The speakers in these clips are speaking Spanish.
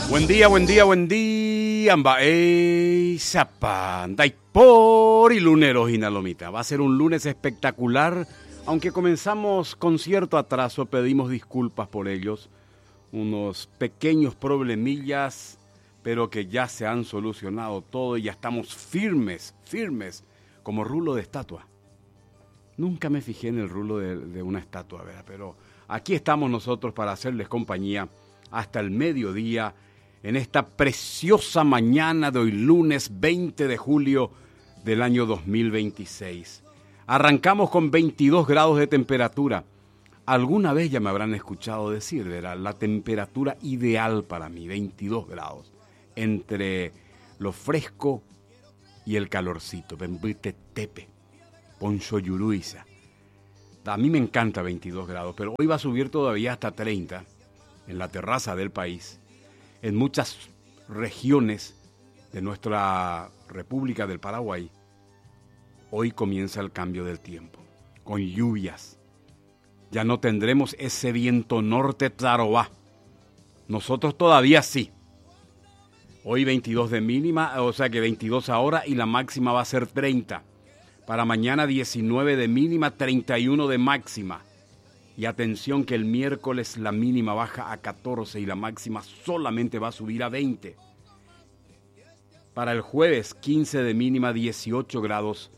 Buen día, buen día, buen día. Ambaey, Zapa, Daipor y Luneros y Nalomita. Va a ser un lunes espectacular. Aunque comenzamos con cierto atraso, pedimos disculpas por ellos. Unos pequeños problemillas, pero que ya se han solucionado todo y ya estamos firmes, como rulo de estatua. Nunca me fijé en el rulo de una estatua, ¿verdad? Pero aquí estamos nosotros para hacerles compañía hasta el mediodía, en esta preciosa mañana de hoy lunes 20 de julio del año 2026. Arrancamos con 22 grados de temperatura. Alguna vez ya me habrán escuchado decir, ¿verdad? La temperatura ideal para mí, 22 grados. Entre lo fresco y el calorcito. Bembite tepe, poncho yuruiza. A mí me encanta 22 grados, pero hoy va a subir todavía hasta 30 en la terraza del país. En muchas regiones de nuestra República del Paraguay, hoy comienza el cambio del tiempo, con lluvias. Ya no tendremos ese viento norte tarobá. Nosotros todavía sí. Hoy 22 de mínima, o sea que 22 ahora y la máxima va a ser 30. Para mañana 19 de mínima, 31 de máxima. Y atención que el miércoles la mínima baja a 14 y la máxima solamente va a subir a 20. Para el jueves 15 de mínima, 18 grados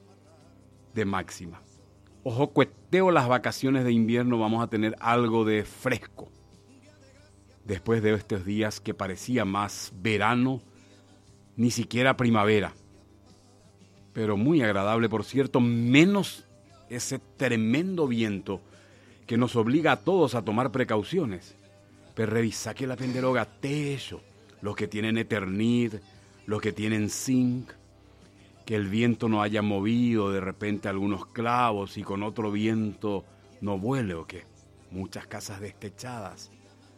de máxima. Ojo, cueteo las vacaciones de invierno, vamos a tener algo de fresco. Después de estos días que parecía más verano, ni siquiera primavera. Pero muy agradable, por cierto, menos ese tremendo viento que nos obliga a todos a tomar precauciones. Pero revisa que la penderoga techo, los que tienen Eternit, los que tienen zinc, que el viento no haya movido de repente algunos clavos y con otro viento no vuele o qué. Muchas casas destechadas.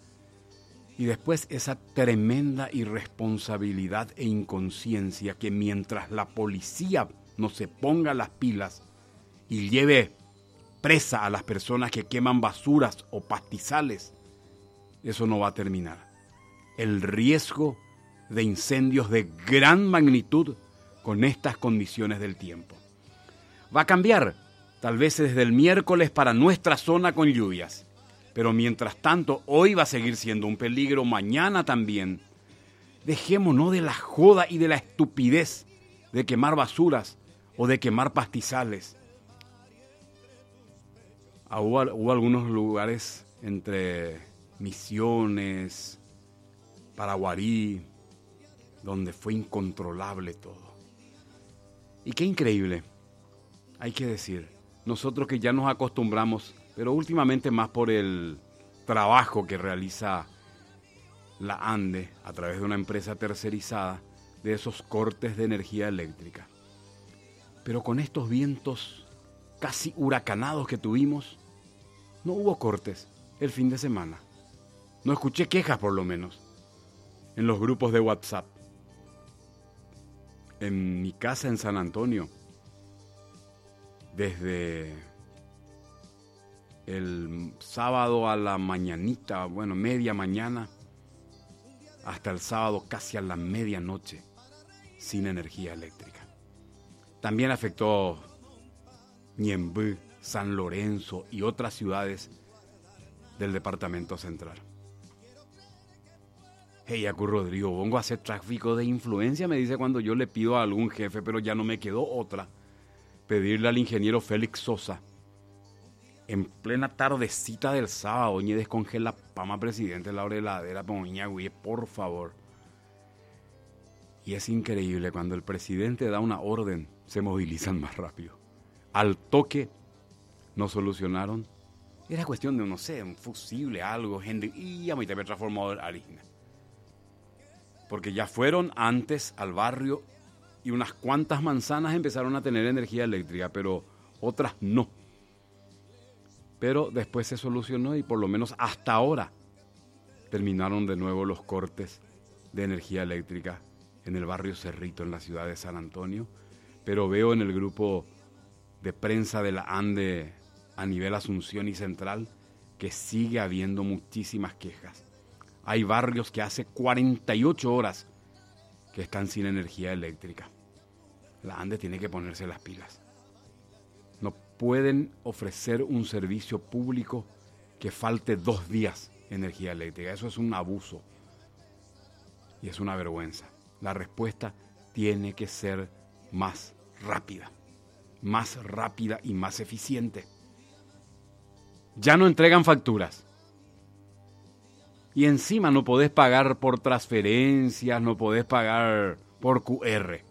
Y después esa tremenda irresponsabilidad e inconsciencia que mientras la policía no se ponga las pilas y lleve presa a las personas que queman basuras o pastizales, eso no va a terminar. El riesgo de incendios de gran magnitud con estas condiciones del tiempo. Va a cambiar, tal vez desde el miércoles para nuestra zona con lluvias. Pero mientras tanto, hoy va a seguir siendo un peligro, mañana también. Dejémonos de la joda y de la estupidez de quemar basuras o de quemar pastizales. Hubo algunos lugares entre Misiones, Paraguarí, donde fue incontrolable todo. Y qué increíble, hay que decir, nosotros que ya nos acostumbramos, pero últimamente más por el trabajo que realiza la ANDE a través de una empresa tercerizada de esos cortes de energía eléctrica. Pero con estos vientos casi huracanados que tuvimos, no hubo cortes el fin de semana. No escuché quejas por lo menos en los grupos de WhatsApp. En mi casa en San Antonio, desde el sábado a la mañanita, media mañana, hasta el sábado casi a la medianoche, sin energía eléctrica. También afectó Ñemby, San Lorenzo y otras ciudades del departamento central. Hey, Acu Rodrigo, vengo a hacer tráfico de influencia, me dice cuando yo le pido a algún jefe, pero ya no me quedó otra. Pedirle al ingeniero Félix Sosa, en plena tardecita del sábado, oye, descongela pama presidente la hora heladera, por favor. Y es increíble, cuando el presidente da una orden, se movilizan más rápido. Al toque, no solucionaron. Era cuestión de, no sé, un fusible, algo, gente, y ya me había transformado en harina. Porque ya fueron antes al barrio y unas cuantas manzanas empezaron a tener energía eléctrica, pero otras no. Pero después se solucionó y por lo menos hasta ahora terminaron de nuevo los cortes de energía eléctrica en el barrio Cerrito, en la ciudad de San Antonio. Pero veo en el grupo de prensa de la ANDE a nivel Asunción y Central que sigue habiendo muchísimas quejas. Hay barrios que hace 48 horas que están sin energía eléctrica. La ANDE tiene que ponerse las pilas. No pueden ofrecer un servicio público que falte 2 días energía eléctrica. Eso es un abuso y es una vergüenza. La respuesta tiene que ser más rápida y más eficiente. Ya no entregan facturas. Y encima no podés pagar por transferencias, no podés pagar por QR.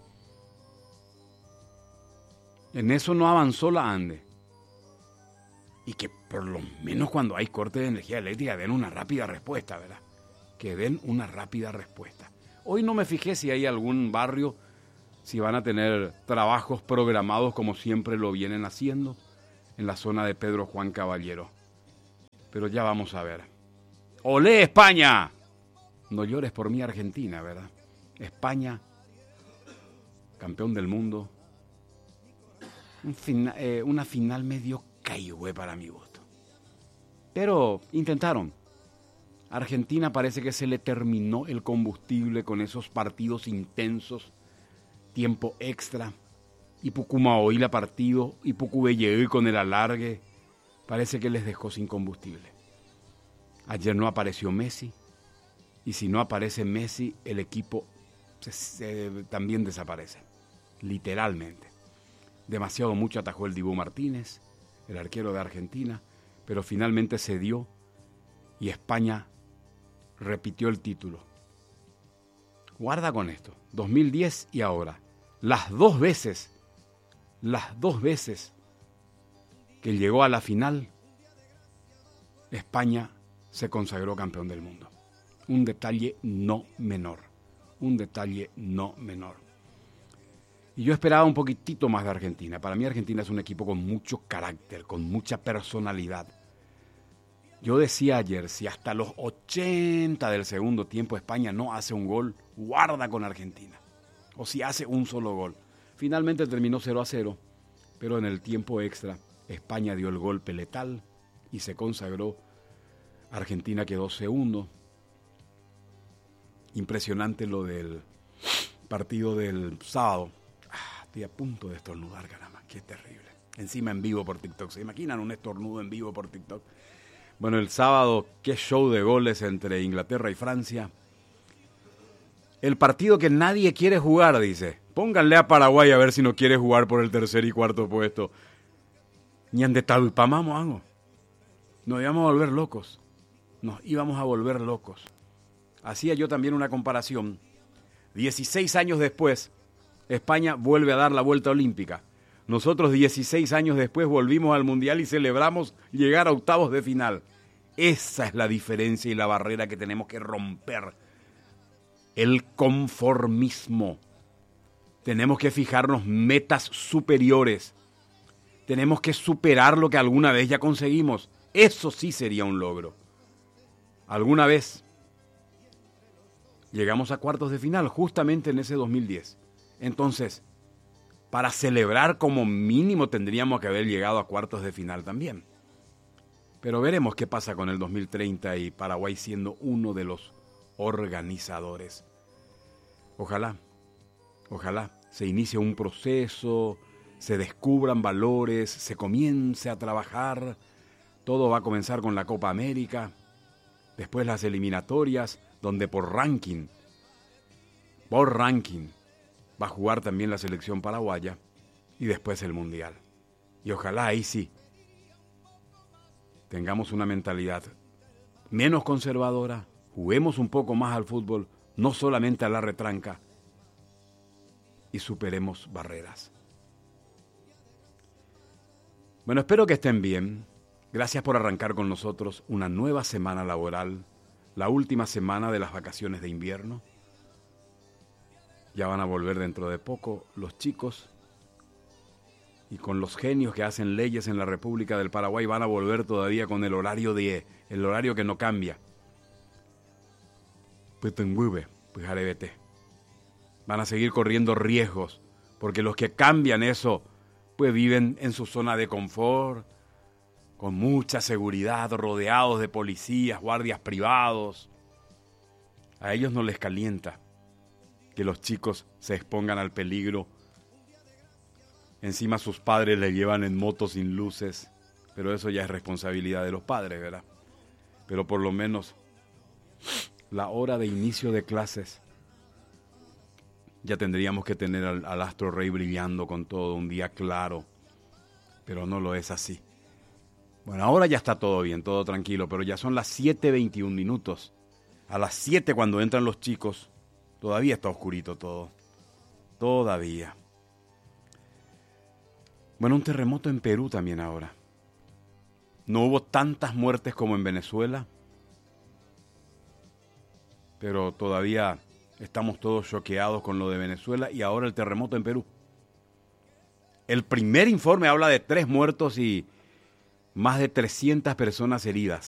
En eso no avanzó la ANDE. Y que por lo menos cuando hay corte de energía eléctrica den una rápida respuesta, ¿verdad? Que den una rápida respuesta. Hoy no me fijé si hay algún barrio, si van a tener trabajos programados como siempre lo vienen haciendo en la zona de Pedro Juan Caballero. Pero ya vamos a ver. ¡Olé, España! No llores por mí, Argentina, ¿verdad? España, campeón del mundo. Una final medio caigüe para mi gusto. Pero intentaron. Argentina parece que se le terminó el combustible con esos partidos intensos, tiempo extra, y Pucumaoila partido, y Pucubelleu con el alargue, parece que les dejó sin combustible. Ayer no apareció Messi, y si no aparece Messi, el equipo también desaparece, literalmente. Demasiado mucho atajó el Dibu Martínez, el arquero de Argentina, pero finalmente se dio y España repitió el título. Guarda con esto, 2010 y ahora, las dos veces que llegó a la final, España se consagró campeón del mundo. Un detalle no menor. Y yo esperaba un poquitito más de Argentina. Para mí Argentina es un equipo con mucho carácter, con mucha personalidad. Yo decía ayer, si hasta los 80 del segundo tiempo España no hace un gol, guarda con Argentina. O si hace un solo gol. Finalmente terminó 0-0, pero en el tiempo extra España dio el golpe letal y se consagró. Argentina quedó segundo. Impresionante lo del partido del sábado. Estoy a punto de estornudar, caramba, qué terrible. Encima en vivo por TikTok. ¿Se imaginan un estornudo en vivo por TikTok? Bueno, el sábado, qué show de goles entre Inglaterra y Francia. El partido que nadie quiere jugar, dice. Pónganle a Paraguay a ver si no quiere jugar por el tercer y cuarto puesto. Ñandetalpamamo. Nos íbamos a volver locos. Hacía yo también una comparación. 16 años después, España vuelve a dar la vuelta olímpica. Nosotros 16 años después volvimos al Mundial y celebramos llegar a octavos de final. Esa es la diferencia y la barrera que tenemos que romper. El conformismo. Tenemos que fijarnos metas superiores. Tenemos que superar lo que alguna vez ya conseguimos. Eso sí sería un logro. Alguna vez llegamos a cuartos de final, justamente en ese 2010. Entonces, para celebrar como mínimo tendríamos que haber llegado a cuartos de final también. Pero veremos qué pasa con el 2030 y Paraguay siendo uno de los organizadores. Ojalá se inicie un proceso, se descubran valores, se comience a trabajar. Todo va a comenzar con la Copa América, después las eliminatorias, donde por ranking va a jugar también la selección paraguaya y después el Mundial. Y ojalá ahí sí tengamos una mentalidad menos conservadora, juguemos un poco más al fútbol, no solamente a la retranca, y superemos barreras. Bueno, espero que estén bien. Gracias por arrancar con nosotros una nueva semana laboral, la última semana de las vacaciones de invierno. Ya van a volver dentro de poco los chicos y con los genios que hacen leyes en la República del Paraguay van a volver todavía con el horario que no cambia. Van a seguir corriendo riesgos porque los que cambian eso pues viven en su zona de confort, con mucha seguridad, rodeados de policías, guardias privados. A ellos no les calienta que los chicos se expongan al peligro. Encima sus padres les llevan en motos sin luces, pero eso ya es responsabilidad de los padres, ¿verdad? Pero por lo menos la hora de inicio de clases ya tendríamos que tener al astro rey brillando con todo, un día claro, pero no lo es así. Bueno, ahora ya está todo bien, todo tranquilo, pero ya son las 7:21 minutos. A las 7 cuando entran los chicos, todavía está oscurito todo. Todavía. Bueno, un terremoto en Perú también ahora. No hubo tantas muertes como en Venezuela, pero todavía estamos todos choqueados con lo de Venezuela y ahora el terremoto en Perú. El primer informe habla de 3 muertos y más de 300 personas heridas.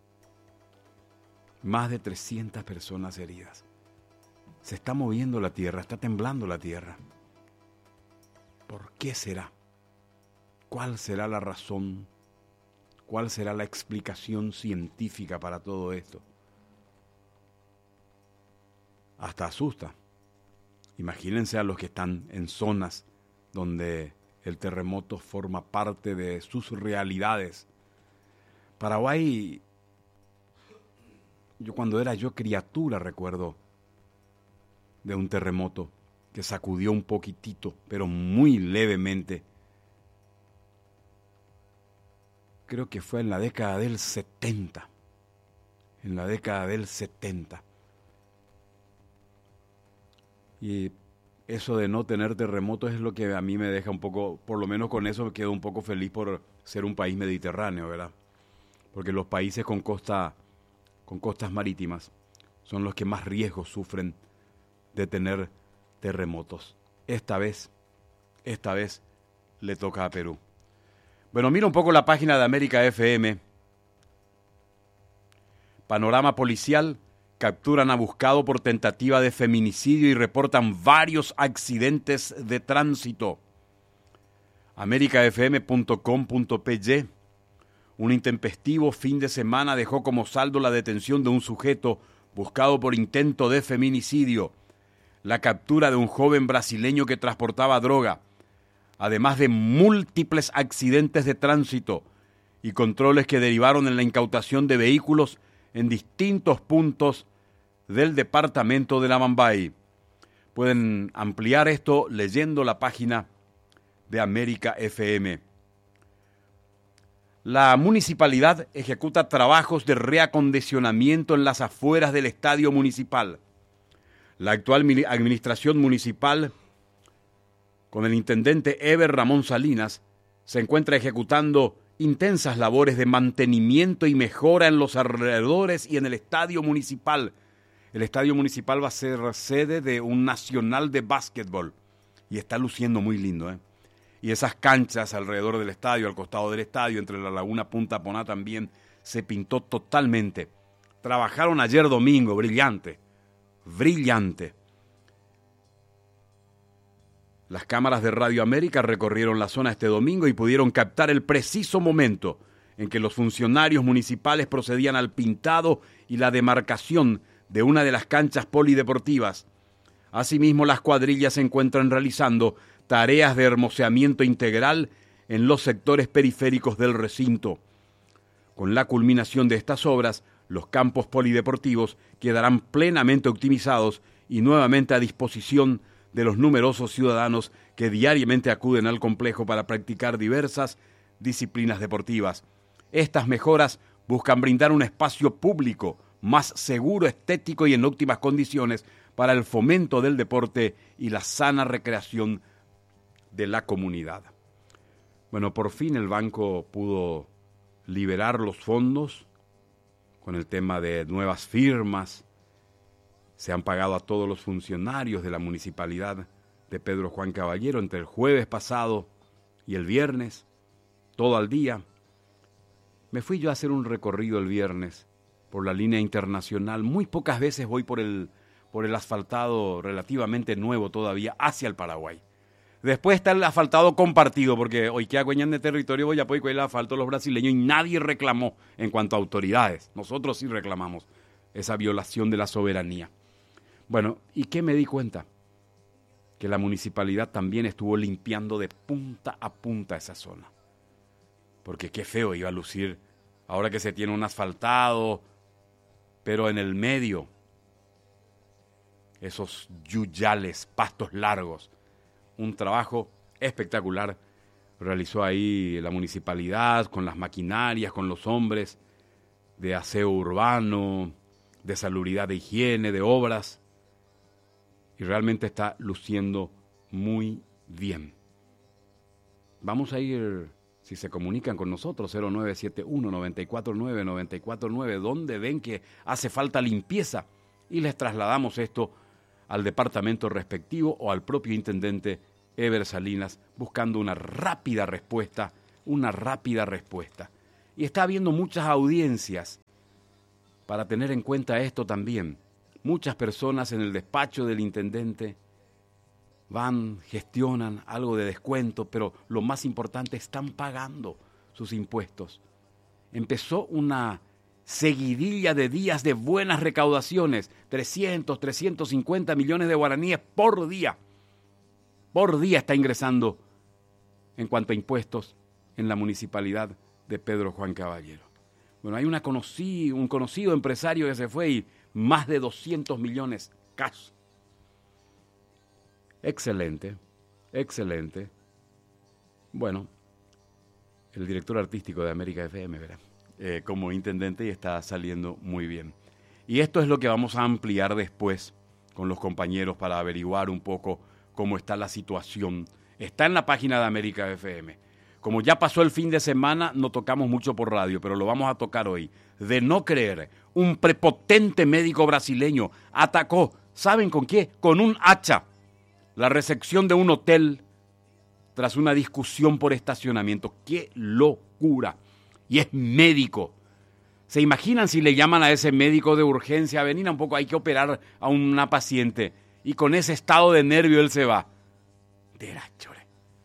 Más de 300 personas heridas. Se está moviendo la tierra, está temblando la tierra. ¿Por qué será? ¿Cuál será la razón? ¿Cuál será la explicación científica para todo esto? Hasta asusta. Imagínense a los que están en zonas donde el terremoto forma parte de sus realidades. Paraguay, cuando era criatura recuerdo de un terremoto que sacudió un poquitito, pero muy levemente. Creo que fue en la década del 70. En la década del 70. Y eso de no tener terremotos es lo que a mí me deja un poco, por lo menos con eso me quedo un poco feliz por ser un país mediterráneo, ¿verdad? Porque los países con costas marítimas son los que más riesgos sufren de tener terremotos. Esta vez le toca a Perú. Bueno, mira un poco la página de América FM. Panorama policial. Capturan a buscado por tentativa de feminicidio y reportan varios accidentes de tránsito. americafm.com.py. Un intempestivo fin de semana dejó como saldo la detención de un sujeto buscado por intento de feminicidio, la captura de un joven brasileño que transportaba droga, además de múltiples accidentes de tránsito y controles que derivaron en la incautación de vehículos en distintos puntos del departamento de Lamambay. Pueden ampliar esto leyendo la página de América FM. La municipalidad ejecuta trabajos de reacondicionamiento en las afueras del estadio municipal. La actual administración municipal, con el intendente Eber Ramón Salinas, se encuentra ejecutando intensas labores de mantenimiento y mejora en los alrededores y en el estadio municipal. El estadio municipal va a ser sede de un nacional de básquetbol y está luciendo muy lindo, ¿eh? Y esas canchas alrededor del estadio, al costado del estadio, entre la laguna Punta Poná también, se pintó totalmente. Trabajaron ayer domingo, brillante, brillante. Las cámaras de Radio América recorrieron la zona este domingo y pudieron captar el preciso momento en que los funcionarios municipales procedían al pintado y la demarcación de una de las canchas polideportivas. Asimismo, las cuadrillas se encuentran realizando tareas de hermoseamiento integral en los sectores periféricos del recinto. Con la culminación de estas obras, los campos polideportivos quedarán plenamente optimizados y nuevamente a disposición de los numerosos ciudadanos que diariamente acuden al complejo para practicar diversas disciplinas deportivas. Estas mejoras buscan brindar un espacio público más seguro, estético y en óptimas condiciones para el fomento del deporte y la sana recreación de la comunidad. Bueno, por fin el banco pudo liberar los fondos con el tema de nuevas firmas. Se han pagado a todos los funcionarios de la municipalidad de Pedro Juan Caballero entre el jueves pasado y el viernes, todo al día. Me fui yo a hacer un recorrido el viernes por la línea internacional. Muy pocas veces voy por el asfaltado relativamente nuevo todavía hacia el Paraguay. Después está el asfaltado compartido, porque hoy que acuñan de territorio voy a poder el asfalto los brasileños y nadie reclamó en cuanto a autoridades. Nosotros sí reclamamos esa violación de la soberanía. Bueno, ¿y qué me di cuenta? Que la municipalidad también estuvo limpiando de punta a punta esa zona. Porque qué feo iba a lucir ahora que se tiene un asfaltado, pero en el medio, esos yuyales, pastos largos. Un trabajo espectacular realizó ahí la municipalidad con las maquinarias, con los hombres de aseo urbano, de salubridad, de higiene, de obras. Y realmente está luciendo muy bien. Vamos a ir, si se comunican con nosotros, 0971-949-949, donde ven que hace falta limpieza, y les trasladamos esto al departamento respectivo o al propio intendente Eber Salinas, buscando una rápida respuesta. Y está habiendo muchas audiencias para tener en cuenta esto también. Muchas personas en el despacho del intendente van, gestionan algo de descuento, pero lo más importante, están pagando sus impuestos. Empezó una seguidilla de días de buenas recaudaciones, 300, 350 millones de guaraníes por día. Por día está ingresando en cuanto a impuestos en la municipalidad de Pedro Juan Caballero. Bueno, hay un conocido empresario que se fue y más de 200 millones cash. Excelente. Bueno, el director artístico de América FM, ¿verdad? Como intendente, y está saliendo muy bien. Y esto es lo que vamos a ampliar después con los compañeros para averiguar un poco cómo está la situación. Está en la página de América FM. Como ya pasó el fin de semana, no tocamos mucho por radio, pero lo vamos a tocar hoy. De no creer, un prepotente médico brasileño atacó, ¿saben con qué? Con un hacha, la recepción de un hotel tras una discusión por estacionamiento. ¡Qué locura! Y es médico. ¿Se imaginan si le llaman a ese médico de urgencia? Venir un poco, hay que operar a una paciente. Y con ese estado de nervio él se va. Derachore.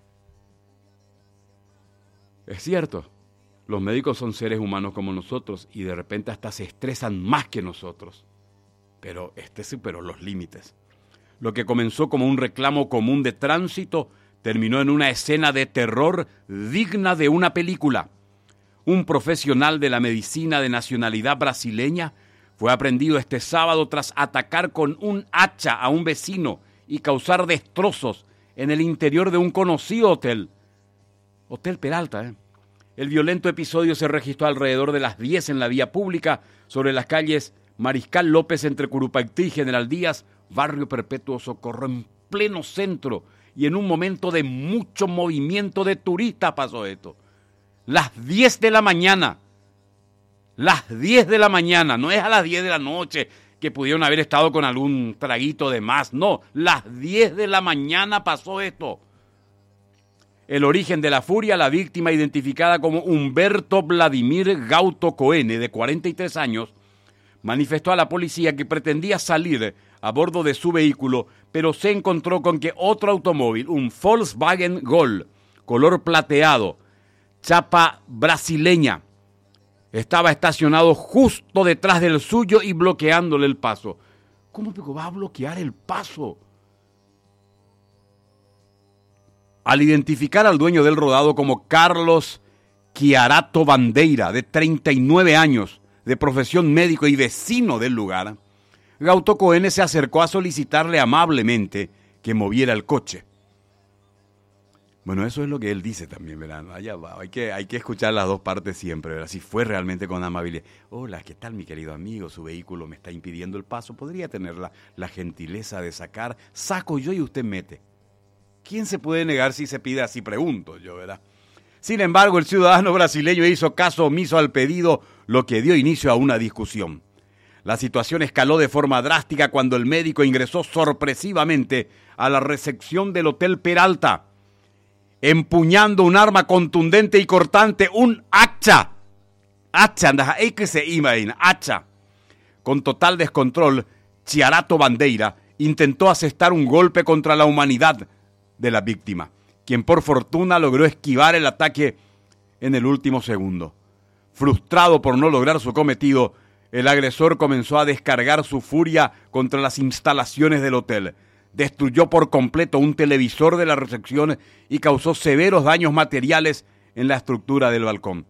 Es cierto, los médicos son seres humanos como nosotros y de repente hasta se estresan más que nosotros. Pero este superó los límites. Lo que comenzó como un reclamo común de tránsito terminó en una escena de terror digna de una película. Un profesional de la medicina de nacionalidad brasileña fue aprehendido este sábado tras atacar con un hacha a un vecino y causar destrozos en el interior de un conocido hotel. Hotel Peralta, El violento episodio se registró alrededor de las 10 en la vía pública sobre las calles Mariscal López entre Curupaití y General Díaz, barrio Perpetuo Socorro, en pleno centro, y en un momento de mucho movimiento de turistas pasó esto. Las 10 de la mañana. Las 10 de la mañana, no es a las 10 de la noche que pudieron haber estado con algún traguito de más, no, las 10 de la mañana pasó esto. El origen de la furia, la víctima identificada como Humberto Vladimir Gauto Coene, de 43 años, manifestó a la policía que pretendía salir a bordo de su vehículo, pero se encontró con que otro automóvil, un Volkswagen Gol, color plateado, chapa brasileña, estaba estacionado justo detrás del suyo y bloqueándole el paso. ¿Cómo va a bloquear el paso? Al identificar al dueño del rodado como Carlos Chiarato Bandeira, de 39 años, de profesión médico y vecino del lugar, Gauto Coene se acercó a solicitarle amablemente que moviera el coche. Bueno, eso es lo que él dice también, ¿verdad? Allá va. Hay que escuchar las dos partes siempre, ¿verdad? Si fue realmente con amabilidad. Hola, ¿qué tal, mi querido amigo? Su vehículo me está impidiendo el paso. ¿Podría tener la gentileza de sacar? Saco yo y usted mete. ¿Quién se puede negar si se pide así? Pregunto yo, ¿verdad? Sin embargo, el ciudadano brasileño hizo caso omiso al pedido, lo que dio inicio a una discusión. La situación escaló de forma drástica cuando el médico ingresó sorpresivamente a la recepción del Hotel Peralta, empuñando un arma contundente y cortante, un hacha. Hacha, hay que se imagina, hacha. Con total descontrol, Chiarato Bandeira intentó asestar un golpe contra la humanidad de la víctima, quien por fortuna logró esquivar el ataque en el último segundo. Frustrado por no lograr su cometido, el agresor comenzó a descargar su furia contra las instalaciones del hotel. Destruyó por completo un televisor de la recepción y causó severos daños materiales en la estructura del balcón.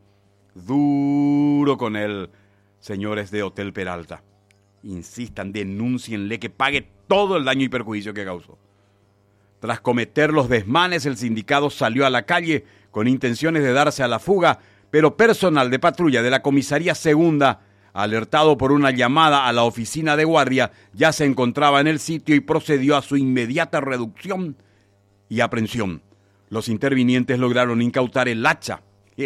Duro con él, señores de Hotel Peralta. Insistan, denúncienle que pague todo el daño y perjuicio que causó. Tras cometer los desmanes, el sindicado salió a la calle con intenciones de darse a la fuga, pero personal de patrulla de la comisaría segunda, alertado por una llamada a la oficina de guardia, ya se encontraba en el sitio y procedió a su inmediata reducción y aprehensión. Los intervinientes lograron incautar el hacha,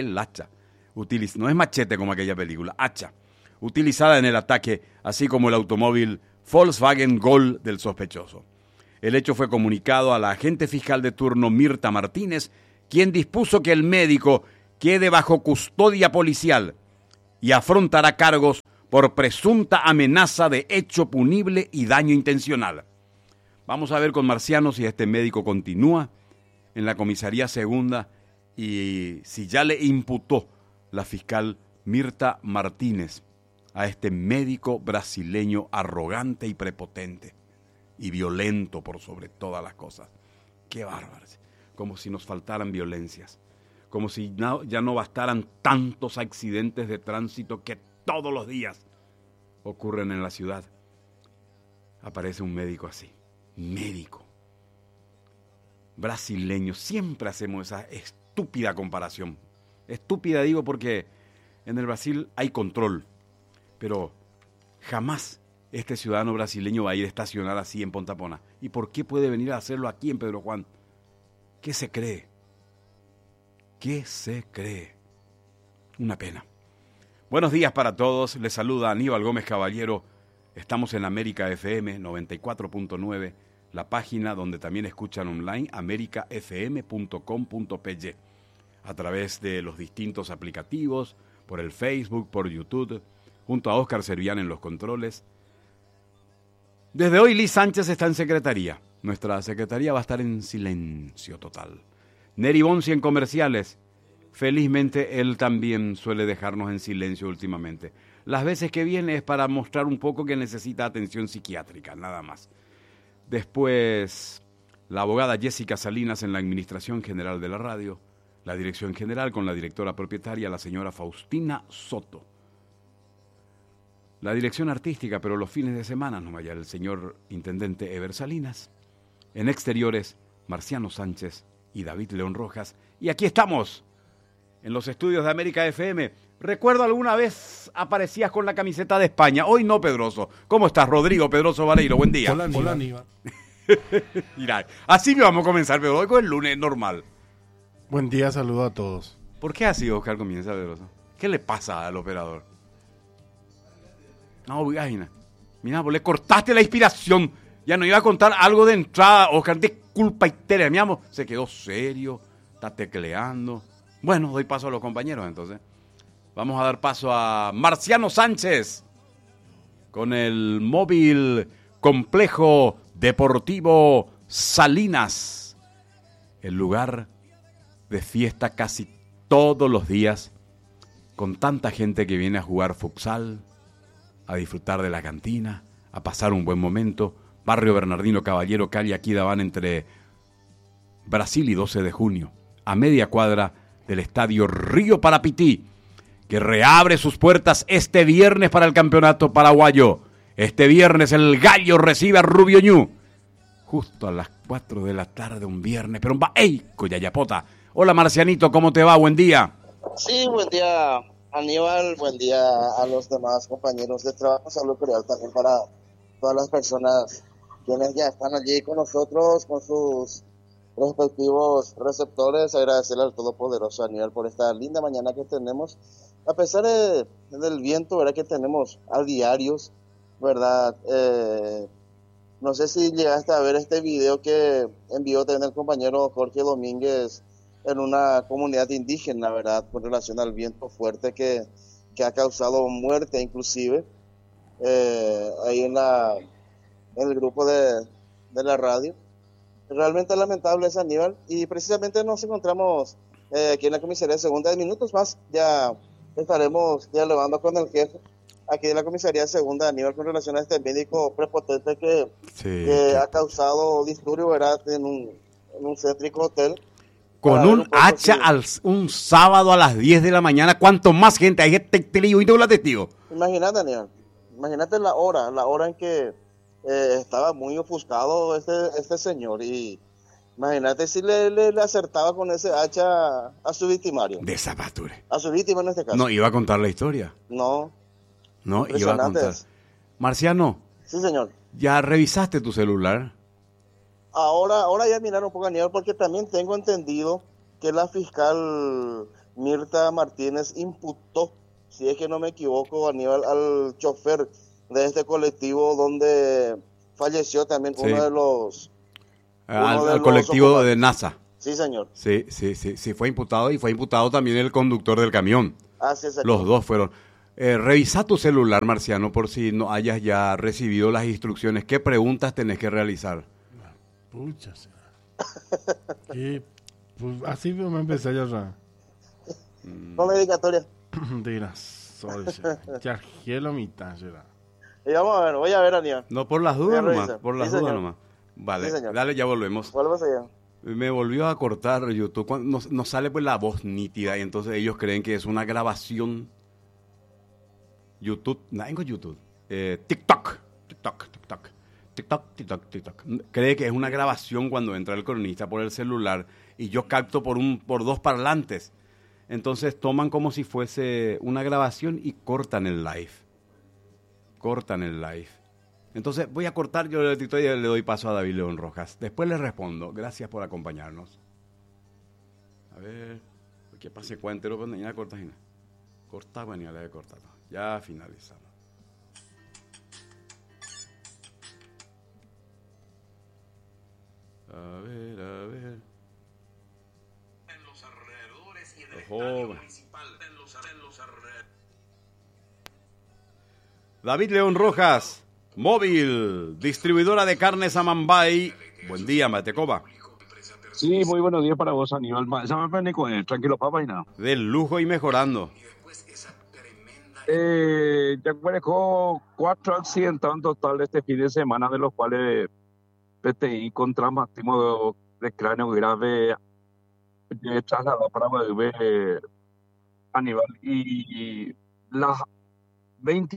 no es machete como aquella película, hacha, utilizada en el ataque, así como el automóvil Volkswagen Gol del sospechoso. El hecho fue comunicado a la agente fiscal de turno Mirta Martínez, quien dispuso que el médico quede bajo custodia policial y afrontará cargos por presunta amenaza de hecho punible y daño intencional. Vamos a ver con Marciano si este médico continúa en la comisaría segunda y si ya le imputó la fiscal Mirta Martínez a este médico brasileño arrogante y prepotente y violento por sobre todas las cosas. Qué bárbaro, como si nos faltaran violencias. Como si ya no bastaran tantos accidentes de tránsito que todos los días ocurren en la ciudad. Aparece un médico así, médico, brasileño. Siempre hacemos esa estúpida comparación. Estúpida digo porque en el Brasil hay control, pero jamás este ciudadano brasileño va a ir a estacionar así en Pontapona. ¿Y por qué puede venir a hacerlo aquí en Pedro Juan? ¿Qué se cree? ¿Qué se cree? Una pena. Buenos días para todos. Les saluda Aníbal Gómez Caballero. Estamos en América FM 94.9, la página donde también escuchan online, americafm.com.py, a través de los distintos aplicativos, por el Facebook, por YouTube, junto a Óscar Servián en los controles. Desde hoy Liz Sánchez está en secretaría. Nuestra secretaría va a estar en silencio total. Neri Bonzi en comerciales. Felizmente él también suele dejarnos en silencio últimamente. Las veces que viene es para mostrar un poco que necesita atención psiquiátrica, nada más. Después, la abogada Jessica Salinas en la Administración General de la Radio, la Dirección General con la directora propietaria, la señora Faustina Soto. La dirección artística, pero los fines de semana nos vaya el señor Intendente Eber Salinas. En exteriores, Marciano Sánchez y David León Rojas. Y aquí estamos, en los estudios de América FM. Recuerdo alguna vez aparecías con la camiseta de España. Hoy no, Pedroso. ¿Cómo estás, Rodrigo Pedroso Vareiro? Buen día. Hola, Aníbal. Mirá, así me vamos a comenzar, pero hoy con el lunes normal. Buen día, saludo a todos. ¿Por qué así, Oscar, comienza, Pedroso? ¿Qué le pasa al operador? No, mira, pues le cortaste la inspiración. Ya no iba a contar algo de entrada, Oscar, disculpa y mi amo. Se quedó serio, está tecleando. Bueno, doy paso a los compañeros entonces. Vamos a dar paso a Marciano Sánchez con el móvil complejo deportivo Salinas. El lugar de fiesta casi todos los días, con tanta gente que viene a jugar futsal, a disfrutar de la cantina, a pasar un buen momento. Barrio Bernardino Caballero, calle Aquidaván, entre Brasil y 12 de junio, a media cuadra del estadio Río Parapití, que reabre sus puertas este viernes para el campeonato paraguayo. Este viernes el Gallo recibe a Rubio Ñu, justo a las 4 de la tarde un viernes, pero va, ¡ey! Coyayapota. Hola Marcianito, ¿cómo te va? Buen día. Sí, buen día Aníbal, buen día a los demás compañeros de trabajo. Saludo cordial también para todas las personas quienes ya están allí con nosotros, con sus respectivos receptores. Agradecerle al Todopoderoso Aníbal por esta linda mañana que tenemos, a pesar del viento, ¿verdad?, que tenemos a diarios, ¿verdad? No sé si llegaste a ver este video que envió también el compañero Jorge Domínguez en una comunidad indígena, ¿verdad?, con relación al viento fuerte que ha causado muerte inclusive, ahí en el grupo de la radio. Realmente lamentable es, Aníbal, y precisamente nos encontramos aquí en la comisaría segunda. De minutos más ya estaremos dialogando con el jefe aquí de la comisaría segunda de Aníbal con relación a este médico prepotente que Sí. ha causado disturbio, ¿verdad? En un céntrico hotel. Con Para ver un poco hacha si- un sábado a las 10 de la mañana, ¿cuánto más gente? Hay gente testigo y la testigo. Imagínate, Aníbal, imagínate la hora en que estaba muy ofuscado este señor, y imagínate si le acertaba con ese hacha a su victimario, De zapature. a su víctima en este caso. No, iba a contar la historia. No, No, iba a impresionante contar. eso. Marciano, Sí, señor. ¿ya revisaste tu celular? Ahora ya miraron un poco, Aníbal, porque también tengo entendido que la fiscal Mirta Martínez imputó, si es que no me equivoco, Aníbal, al chofer de este colectivo donde falleció también Sí. uno de los... Al, Uno de al los colectivo de ocupantes. NASA. Sí, señor. Sí, fue imputado y fue imputado también el conductor del camión. Así es. Los dos fueron. Revisa tu celular, Marciano, por si no hayas ya recibido las instrucciones. ¿Qué preguntas tenés que realizar? Pucha, será. Y pues así me empecé ya a Con la dedicatoria. de las soles. Ya hielo mitad será. Y vamos a ver, voy a ver, Aníbal. No, por las Voy a dudas nomás. revisar. Por las Sí, dudas señor. nomás. Vale, Sí, señor. dale, ya volvemos. Vuelvas allá. Me volvió a cortar YouTube. Nos sale pues la voz nítida y entonces ellos creen que es una grabación. YouTube, no tengo YouTube. TikTok. Cree que es una grabación cuando entra el cronista por el celular y yo capto por dos parlantes. Entonces toman como si fuese una grabación y cortan el live. Entonces voy a cortar, yo le doy paso a David León Rojas. Después le respondo. Gracias por acompañarnos. A ver, ¿qué pase cuentero cuando ya cortas? Corta, bueno, ya le he cortado. Ya finalizamos. A ver. En los alrededores y en el Ojo. estadio municipal. En los alrededores. David León Rojas, móvil, distribuidora de carnes Amambay. Buen día, Matecoba. Sí, muy buenos días para vos, Aníbal. Ya me vení con él, tranquilo, papá, y nada. Del lujo y mejorando. Ya manejó 4 accidentes en total este fin de semana, de los cuales PTI con traumatismo de cráneo grave trasladado para Guadalupe, Aníbal. Y las 20...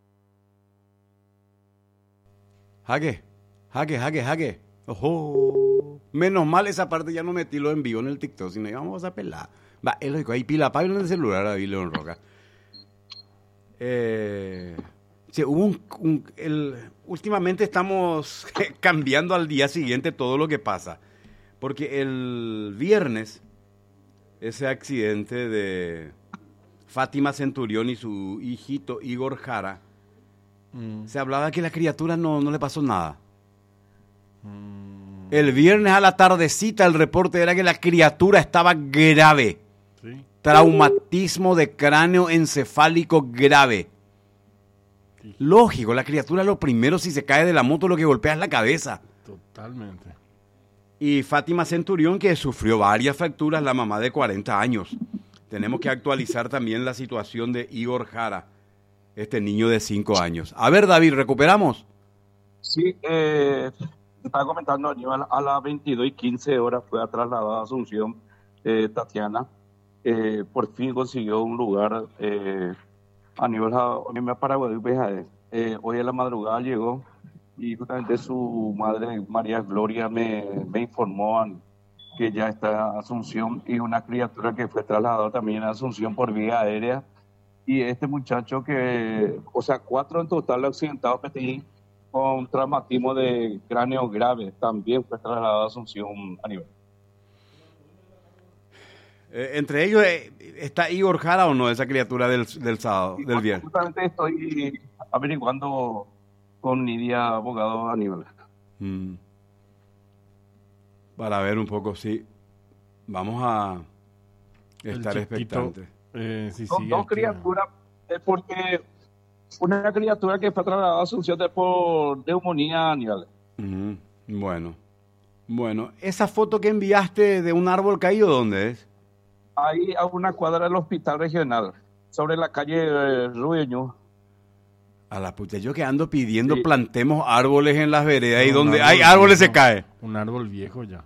Jaque. Ojo. Menos mal esa parte ya no metí lo en vivo en el TikTok, sino íbamos a pelar. Va, es lógico, hay pila para en el celular, David León Rojas. Sí, hubo últimamente estamos cambiando al día siguiente todo lo que pasa. Porque el viernes, ese accidente de Fátima Centurión y su hijito Igor Jara, se hablaba que a la criatura no le pasó nada. El viernes a la tardecita el reporte era que la criatura estaba grave. Sí. Traumatismo de cráneo encefálico grave. Sí. Lógico, la criatura lo primero si se cae de la moto lo que golpea es la cabeza. Totalmente. Y Fátima Centurión que sufrió varias fracturas, la mamá de 40 años. Tenemos que actualizar también la situación de Igor Jara, este niño de 5 años. A ver, David, ¿recuperamos? Sí, estaba comentando, Aníbal, a las 22:15 fue trasladada a Asunción, Tatiana. Por fin consiguió un lugar, Aníbal, para Guadalupe. Hoy en la madrugada llegó y justamente su madre, María Gloria, me informó que ya está en Asunción, y una criatura que fue trasladada también a Asunción por vía aérea. Y este muchacho o sea, 4 en total accidentados PTI con traumatismo de cráneo grave, también fue trasladado a Asunción, a nivel. Entre ellos, ¿está Igor Jara o no, esa criatura del sábado, del viernes? Justamente estoy averiguando con Nidia, abogado, a nivel. Para ver un poco, sí. Vamos a estar El chiquito, expectantes. si Son sigue dos aquí, criaturas, porque una criatura que fue trasladada a Asunción por neumonía, a nivel. Bueno, esa foto que enviaste de un árbol caído, ¿dónde es? Ahí a una cuadra del hospital regional, sobre la calle Rueño. A la puta, yo que ando pidiendo Sí. plantemos árboles en las veredas y No, donde un hay árbol árboles se viejo. cae. Un árbol viejo ya.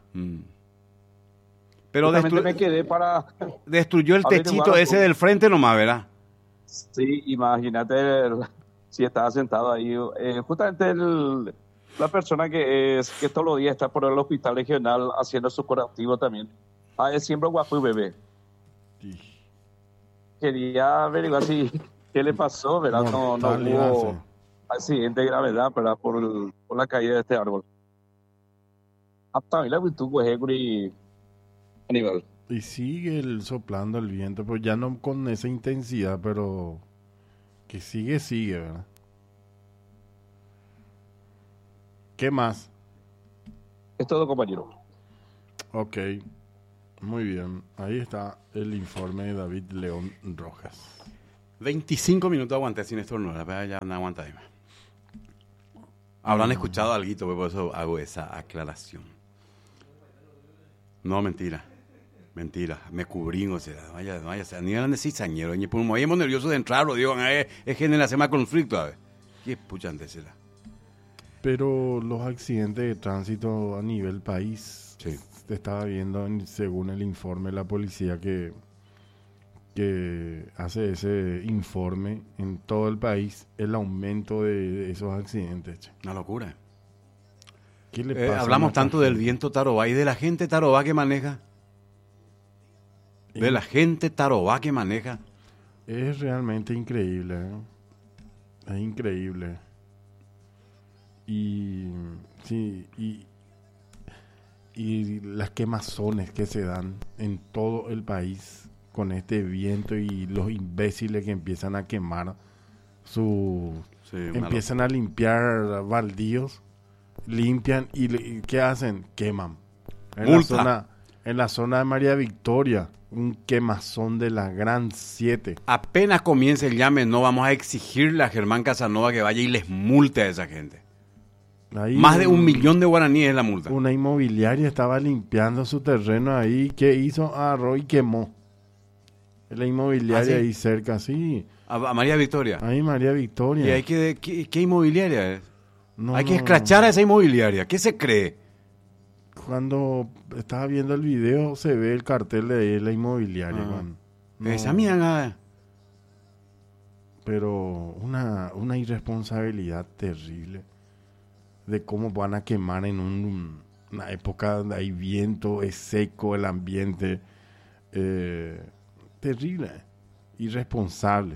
Pero Justamente me quedé para... destruyó el averiguar techito un ese poco. del frente nomás, ¿verdad? Sí, imagínate si estaba sentado ahí. Justamente la persona que todos los días está por el hospital regional haciendo su curativo también. Es siempre guapo bebé. Sí. Quería averiguar si qué le pasó, ¿verdad? No Mortal, hubo sí. accidente de gravedad, ¿verdad? Por la caída de este árbol. Hasta ahí la virtud, pues, Aníbal. Y sigue soplando el viento, pues ya no con esa intensidad, pero que sigue, ¿verdad? ¿Qué más? Es todo, compañero. Ok, muy bien. Ahí está el informe de David León Rojas. 25 minutos aguanté sin estornudar, pero ya no aguanta más. Habrán escuchado algo, pues por eso hago esa aclaración. No, mentira. Mentira, me cubrí, o sea, vaya, ni eran de cizañero, ni por muy nervioso de entrar, lo digo, es que en la semana conflicto, a ver. ¿Qué puchan de será? Pero los accidentes de tránsito a nivel país, Sí. te estaba viendo según el informe de la policía que hace ese informe en todo el país, el aumento de esos accidentes. Che. Una locura. ¿Qué le pasa a Hablamos nuestra tanto del gente? viento tarobá y de la gente tarobá que maneja. De la gente tarobá que maneja. Es realmente increíble, ¿eh? Es increíble. Y sí, y las quemazones que se dan en todo el país con este viento y los imbéciles que empiezan a quemar Sí, una empiezan a limpiar baldíos, limpian y ¿qué hacen? Queman. Multa. En la zona de María Victoria, un quemazón de la Gran 7. Apenas comience el llame, no vamos a exigirle a Germán Casanova que vaya y les multe a esa gente. Ahí Más de 1 millón de guaraníes es la multa. Una inmobiliaria estaba limpiando su terreno ahí. ¿Qué hizo? Agarró y quemó. La inmobiliaria ¿Ah, sí? ahí cerca, sí. A María Victoria. Ahí María Victoria. ¿Y hay qué inmobiliaria es? No, Hay que no, escrachar a esa inmobiliaria. ¿Qué se cree? Cuando estaba viendo el video se ve el cartel de la inmobiliaria. Man. No, Esa mía. pero una irresponsabilidad terrible de cómo van a quemar en una época donde hay viento, es seco el ambiente. Terrible, irresponsable.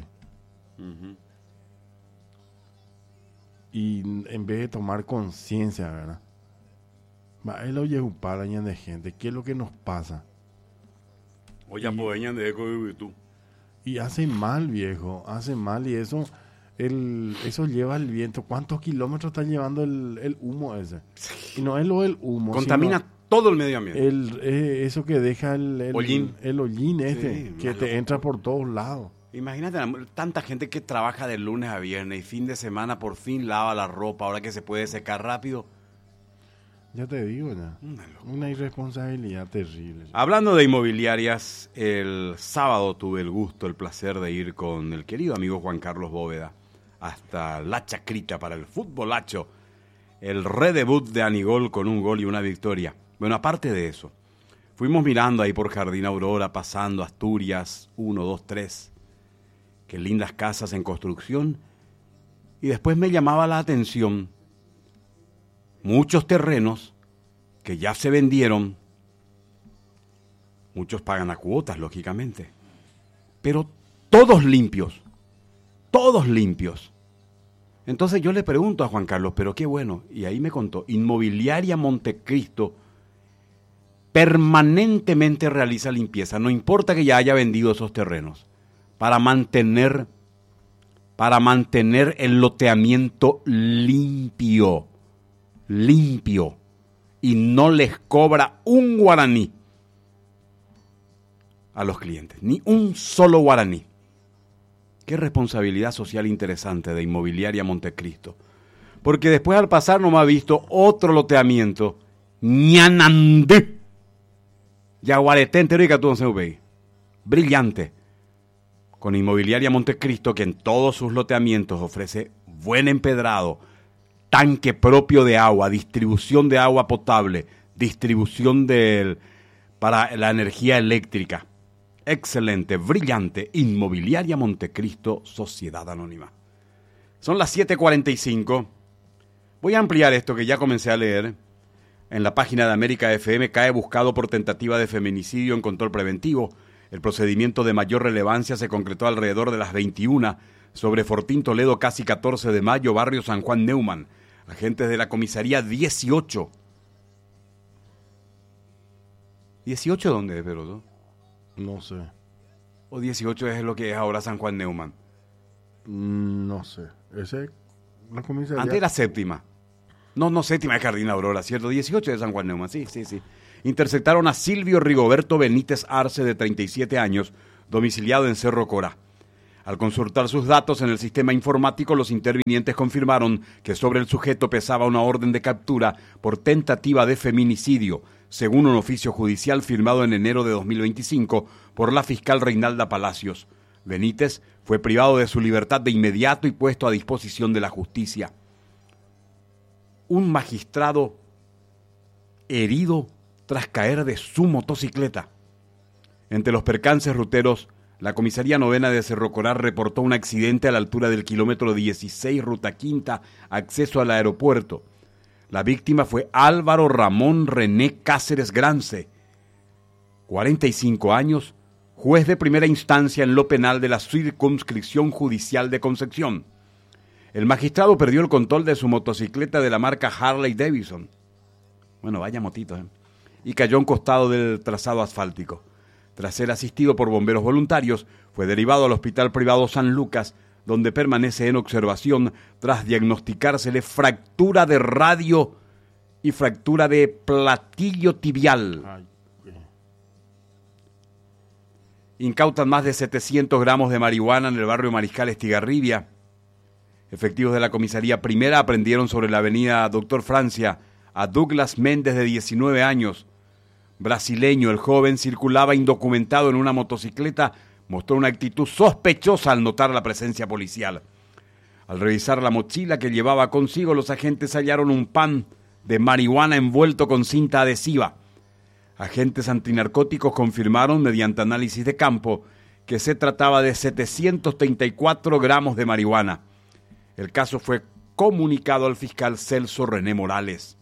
Y en vez de tomar conciencia, ¿verdad? Es lo llevuparañan de gente. ¿Qué es lo que nos pasa? Oye, apodeñan de eco de virtud. Y hace mal, viejo, hace mal. Y eso lleva el viento. ¿Cuántos kilómetros está llevando el humo ese? Y no es lo del humo. Contamina todo el medio ambiente. Eso que deja el Hollín. el hollín este, Sí, que malo. te entra por todos lados. Imagínate tanta gente que trabaja de lunes a viernes y fin de semana por fin lava la ropa ahora que se puede secar rápido. Ya te digo, ya. Una locura. Una irresponsabilidad terrible. Hablando de inmobiliarias, el sábado tuve el gusto, el placer de ir con el querido amigo Juan Carlos Bóveda hasta La Chacrita para el futbolacho, el redebut de Anigol con un gol y una victoria. Bueno, aparte de eso, fuimos mirando ahí por Jardín Aurora, pasando Asturias 1, 2, 3, qué lindas casas en construcción, y después me llamaba la atención muchos terrenos que ya se vendieron. Muchos pagan a cuotas, lógicamente. Pero todos limpios. Todos limpios. Entonces yo le pregunto a Juan Carlos, pero qué bueno. Y ahí me contó, Inmobiliaria Montecristo permanentemente realiza limpieza. No importa que ya haya vendido esos terrenos. Para mantener el loteamiento limpio. Limpio. Y no les cobra un guaraní a los clientes, ni un solo guaraní. Qué responsabilidad social interesante de Inmobiliaria Montecristo. Porque después al pasar no me ha visto otro loteamiento, ñanandé, yaguareté entero y catú en brillante, con Inmobiliaria Montecristo, que en todos sus loteamientos ofrece buen empedrado, tanque propio de agua, distribución de agua potable, distribución para la energía eléctrica. Excelente, brillante, Inmobiliaria Montecristo, Sociedad Anónima. Son las 7:45. Voy a ampliar esto que ya comencé a leer. En la página de América FM cae buscado por tentativa de feminicidio en control preventivo. El procedimiento de mayor relevancia se concretó alrededor de las 21 sobre Fortín Toledo, casi 14 de mayo, barrio San Juan Neumann. Agentes de la comisaría 18. ¿18 dónde es, pero No sé. ¿O 18 es lo que es ahora San Juan Neumann? No sé. Ese, la comisaría. Antes era séptima. No, séptima es Jardín Aurora, ¿cierto? 18 de San Juan Neumann, sí. Interceptaron a Silvio Rigoberto Benítez Arce, de 37 años, domiciliado en Cerro Corá. Al consultar sus datos en el sistema informático, los intervinientes confirmaron que sobre el sujeto pesaba una orden de captura por tentativa de feminicidio, según un oficio judicial firmado en enero de 2025 por la fiscal Reinalda Palacios. Benítez fue privado de su libertad de inmediato y puesto a disposición de la justicia. Un magistrado herido tras caer de su motocicleta. Entre los percances ruteros, la comisaría novena de Cerro Corá reportó un accidente a la altura del kilómetro 16, ruta quinta, acceso al aeropuerto. La víctima fue Álvaro Ramón René Cáceres Grance, 45 años, juez de primera instancia en lo penal de la Circunscripción Judicial de Concepción. El magistrado perdió el control de su motocicleta de la marca Harley Davidson. Bueno, vaya motito, y cayó a un costado del trazado asfáltico. Tras ser asistido por bomberos voluntarios, fue derivado al Hospital Privado San Lucas, donde permanece en observación tras diagnosticársele fractura de radio y fractura de platillo tibial. Incautan más de 700 gramos de marihuana en el barrio Mariscal Estigarribia. Efectivos de la comisaría primera aprendieron sobre la avenida Doctor Francia a Douglas Méndez, de 19 años. Brasileño, el joven circulaba indocumentado en una motocicleta, mostró una actitud sospechosa al notar la presencia policial. Al revisar la mochila que llevaba consigo, los agentes hallaron un pan de marihuana envuelto con cinta adhesiva. Agentes antinarcóticos confirmaron, mediante análisis de campo, que se trataba de 734 gramos de marihuana. El caso fue comunicado al fiscal Celso René Morales.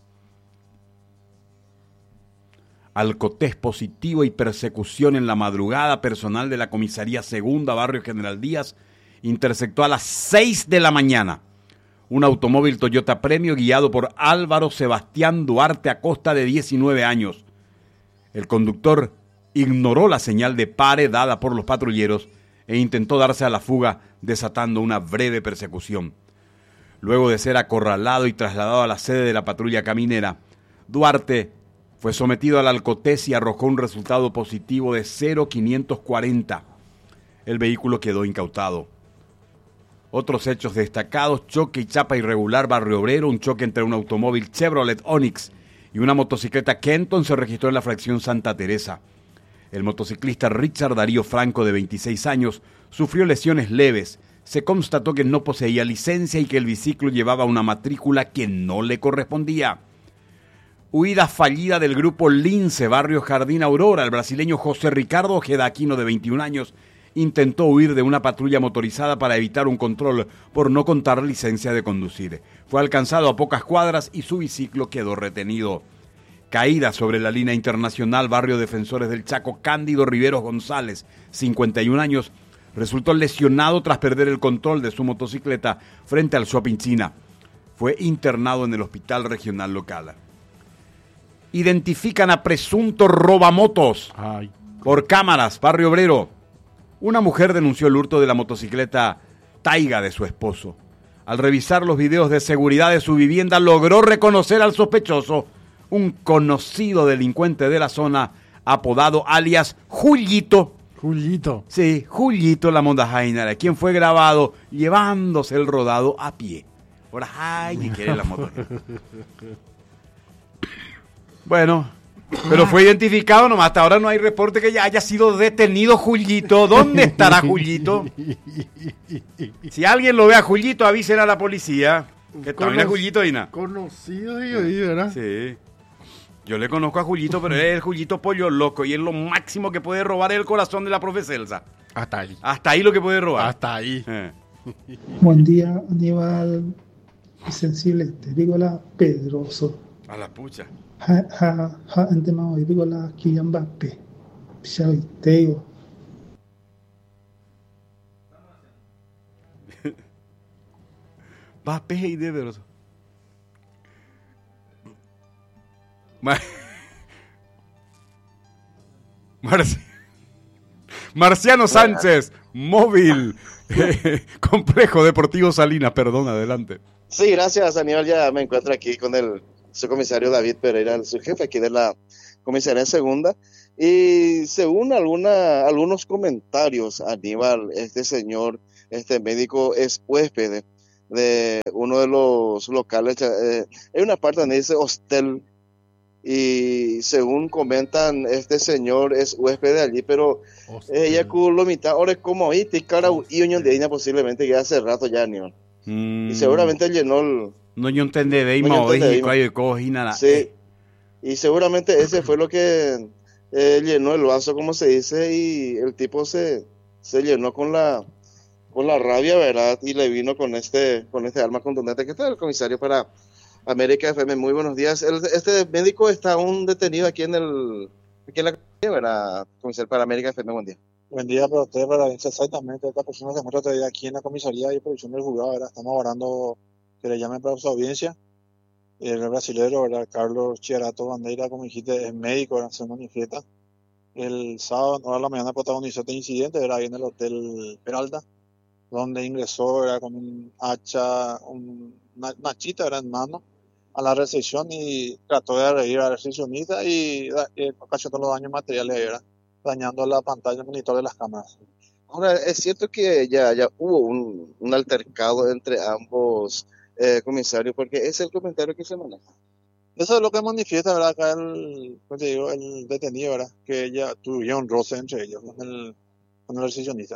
Alcotés positivo y persecución en la madrugada. Personal de la comisaría segunda, barrio General Díaz, interceptó a las 6 de la mañana un automóvil Toyota Premio guiado por Álvaro Sebastián Duarte Acosta, de 19 años. El conductor ignoró la señal de pare dada por los patrulleros e intentó darse a la fuga, desatando una breve persecución. Luego de ser acorralado y trasladado a la sede de la patrulla caminera, Duarte fue sometido al alcotés y arrojó un resultado positivo de 0,540. El vehículo quedó incautado. Otros hechos destacados: choque y chapa irregular, barrio Obrero. Un choque entre un automóvil Chevrolet Onix y una motocicleta Kenton se registró en la fracción Santa Teresa. El motociclista Richard Darío Franco, de 26 años, sufrió lesiones leves. Se constató que no poseía licencia y que el biciclo llevaba una matrícula que no le correspondía. Huida fallida del grupo Lince, barrio Jardín Aurora. El brasileño José Ricardo Ojeda Aquino, de 21 años, intentó huir de una patrulla motorizada para evitar un control por no contar licencia de conducir. Fue alcanzado a pocas cuadras y su biciclo quedó retenido. Caída sobre la línea internacional, barrio Defensores del Chaco, Cándido Riveros González, 51 años, resultó lesionado tras perder el control de su motocicleta frente al Shopping China. Fue internado en el hospital regional local. Identifican a presunto robamotos por cámaras, barrio Obrero. Una mujer denunció el hurto de la motocicleta Taiga de su esposo. Al revisar los videos de seguridad de su vivienda, logró reconocer al sospechoso, un conocido delincuente de la zona, apodado alias Jullito. Jullito. Sí, Jullito la Mondajainara, quien fue grabado llevándose el rodado a pie. Ahora, ay, que quiere la moto. Bueno, Pero fue identificado nomás. Hasta ahora no hay reporte que ya haya sido detenido Jullito. ¿Dónde estará Jullito? Si alguien lo ve a Jullito, avisen a la policía. Que también es Jullito, Dina. Conocido y oído, ¿verdad? Sí. Yo le conozco a Jullito, pero es el Jullito pollo loco. Y es lo máximo que puede robar el corazón de la profe Celsa. Hasta ahí. Hasta ahí lo que puede robar. Hasta ahí. Buen día, Aníbal. Sensible, terrícola, Pedroso. A la pucha. En tema hoy, terrícola, Kylian Mbappé. Pichao y Teo. Mbappé y de veros. Marciano Sánchez, móvil, Complejo Deportivo Salinas, perdón, adelante. Sí, gracias, Aníbal. Ya me encuentro aquí con el subcomisario David Pereira, su jefe aquí de la comisaría en segunda. Y según algunos comentarios, Aníbal, este señor, este médico es huésped de uno de los locales. Hay una parte donde dice hostel. Y según comentan, este señor es huésped de allí, pero ella lo mitad, ahora es como ahí, cara y unión de ella posiblemente ya hace rato ya, Aníbal. Y seguramente llenó el... No yo entendí de Ima o de nada. Sí, y seguramente ese fue lo que llenó el vaso, como se dice, y el tipo se llenó con la rabia, ¿verdad? Y le vino con este arma contundente. ¿Qué tal el comisario para América FM? Muy buenos días. Este médico está aún detenido aquí en la calle, ¿verdad? Comisario para América FM, buen día. Buen día para usted, para exactamente. Esta persona se encuentra todavía aquí en la comisaría y producción del juzgado, ¿verdad? Estamos orando que le llamen para su audiencia. El brasilero, ¿verdad? Carlos Chiarato Bandeira, como dijiste, es médico, ¿verdad? Se manifiesta. El sábado, a la mañana, protagonizó este incidente, ¿verdad? Ahí en el Hotel Peralta, donde ingresó, ¿verdad? Con un hacha, una machita, ¿verdad? En mano, a la recepción y trató de agredir a la recepcionista y ocasionó los daños materiales, ¿verdad? Dañando la pantalla, el monitor de las cámaras. Ahora, es cierto que ya hubo un altercado entre ambos comisarios, porque es el comentario que se maneja. Eso es lo que manifiesta, ¿verdad? Acá el detenido, ¿verdad? Que ella tuvieron roce entre ellos con el recepcionista.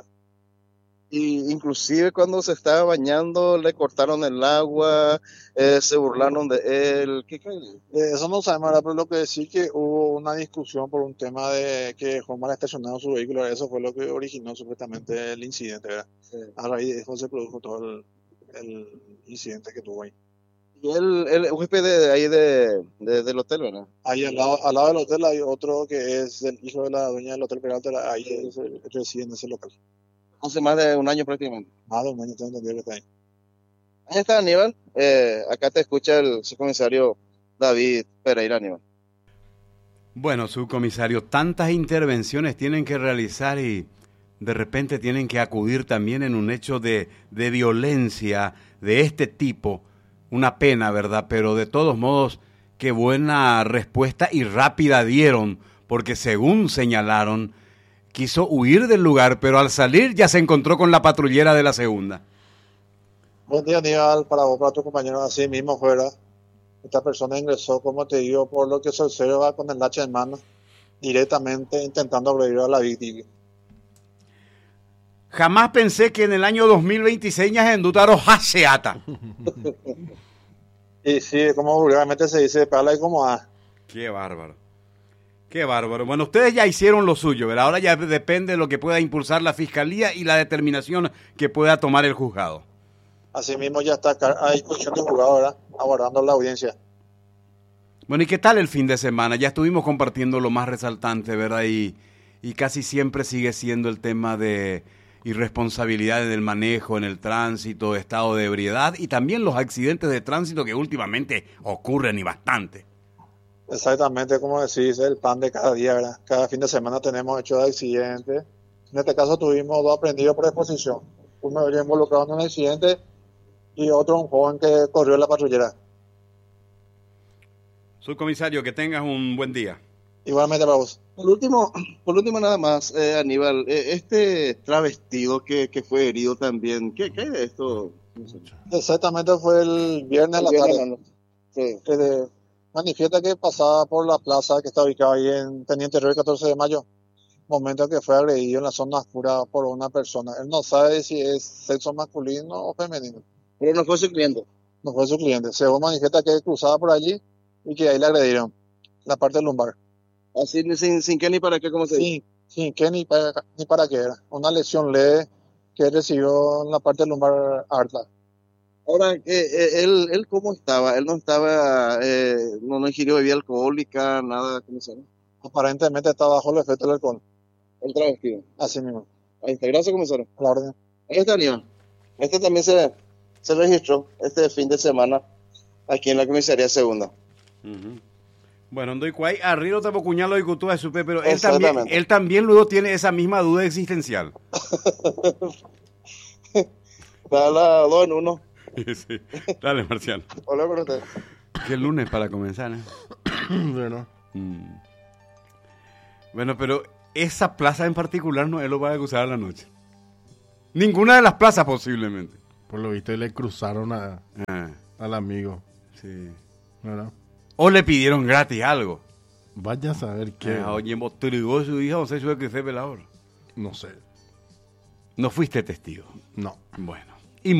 Y inclusive cuando se estaba bañando le cortaron el agua, se burlaron de él. ¿Qué cae? Eso no sabemos, ¿verdad? Pero lo que sí que hubo una discusión por un tema de que dejó mal estacionado su vehículo. Eso fue lo que originó supuestamente el incidente, ¿verdad? Sí. A raíz de eso se produjo todo el incidente que tuvo ahí. Y el huésped de ahí del hotel, ¿verdad? Ahí al lado del hotel hay otro que es el hijo de la dueña del Hotel Peralta, ahí reside en ese local. Hace más de un año prácticamente. Más de un año, tengo entendido que está ahí. Ahí está, Aníbal. Acá te escucha el subcomisario David Pereira, Aníbal. Bueno, subcomisario, tantas intervenciones tienen que realizar y de repente tienen que acudir también en un hecho de violencia de este tipo. Una pena, ¿verdad? Pero de todos modos, qué buena respuesta y rápida dieron, porque según señalaron, quiso huir del lugar, pero al salir ya se encontró con la patrullera de la segunda. Buen día, Aníbal, para vos, para tu compañero, así mismo fuera. Esta persona ingresó, como te digo, por lo que se observa con el hacha en mano, directamente intentando agredir a la víctima. Jamás pensé que en el año 2026 ya endutaro haseata. Y sí, como vulgarmente se dice, pala y como a. Qué bárbaro. Qué bárbaro. Bueno, ustedes ya hicieron lo suyo, ¿verdad? Ahora ya depende de lo que pueda impulsar la fiscalía y la determinación que pueda tomar el juzgado. Asimismo ya está a disposición del juzgado, ¿verdad? Aguardando la audiencia. Bueno, ¿y qué tal el fin de semana? Ya estuvimos compartiendo lo más resaltante, ¿verdad? Y casi siempre sigue siendo el tema de irresponsabilidad en el manejo, en el tránsito, estado de ebriedad y también los accidentes de tránsito que últimamente ocurren y bastante. Exactamente, como decís, el pan de cada día, ¿verdad? Cada fin de semana tenemos hechos de accidentes. En este caso tuvimos 2 aprendidos por exposición. Uno era involucrado en un accidente y otro un joven que corrió en la patrullera. Subcomisario, que tengas un buen día. Igualmente para vos. Por último nada más, Aníbal, este travestido que fue herido también, ¿qué hay de esto? Exactamente, fue el viernes a la tarde. Sí. manifiesta que pasaba por la plaza que está ubicada ahí en Teniente Río 14 de Mayo, momento que fue agredido en la zona oscura por una persona. Él no sabe si es sexo masculino o femenino. Pero no fue su cliente. No fue su cliente. Según manifiesta que cruzaba por allí y que ahí le agredieron la parte lumbar. Así, sin qué ni para qué, ¿cómo se dice? Sin qué ni para qué era. Una lesión leve que recibió en la parte lumbar alta. Ahora, él ¿cómo estaba? Él no estaba, no ingirió bebida alcohólica, nada, ¿cómo se llama? Aparentemente está bajo el efecto del alcohol. El travestido. Así mismo. Ahí está, gracias, comisario. A la orden. Ahí está, Aníbal. Este también se registró este fin de semana aquí en la comisaría segunda. Uh-huh. Bueno, ando igual, arriba te puñalo y cutúa de supe, pero Exactamente. él también luego tiene esa misma duda existencial. Da la 2 en 1. Sí. Dale, Marciano. Hola con usted. Qué lunes para comenzar, ¿eh? Bueno, Bueno, pero esa plaza en particular no él lo va a acusar a la noche. Ninguna de las plazas posiblemente. por lo visto le cruzaron al amigo. Sí. ¿Verdad? O le pidieron gratis algo. Vaya a saber qué. Oye, mostrigó su hija, o sea, que fue pelador. No sé. No fuiste testigo. No. Bueno.